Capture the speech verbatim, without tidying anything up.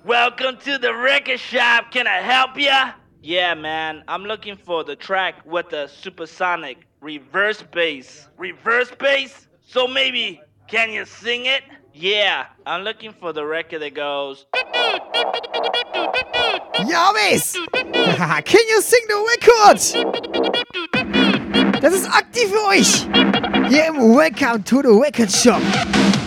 Welcome to the record shop. Can I help ya? Yeah, man. I'm looking for the track with the supersonic reverse bass. Reverse bass? So maybe, can you sing it? Yeah, I'm looking for the record that goes... Ja, Miss! Can you sing the record? Das ist aktiv für euch! Hier im Welcome to the Record Shop.